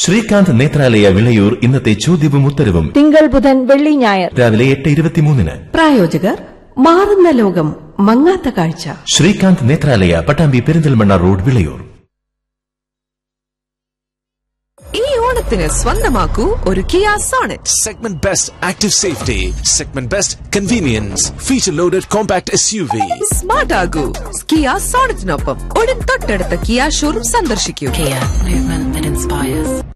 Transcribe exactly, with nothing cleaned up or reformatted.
ശ്രീകാന്ത് നേത്രാലയ വിളയൂർ ഇന്നത്തെ ചോദ്യവും ഉത്തരവും തിങ്കൾ ബുധൻ വെള്ളി ഞായർ രാവിലെ എട്ട് ഇരുപത്തിമൂന്നിന്. പ്രായോജകർ മാറുന്ന ലോകം മങ്ങാത്ത കാഴ്ച. ശ്രീകാന്ത് നേത്രാലയ, പട്ടാമ്പി പെരിന്തൽമണ്ണ റോഡ്, വിളയൂർ. ഈ ഓണത്തിന് സ്വന്തമാക്കൂ ഒരു Kia Sonet. Segment Best Active Safety, Segment Best Convenience, Feature Loaded Compact S U V. Smart ആകൂ Kia സോണറ്റിനൊപ്പം ഉടൻ തൊട്ടടുത്ത കിയ ഷോറൂം സന്ദർശിക്കൂ. Kia, movement that inspires.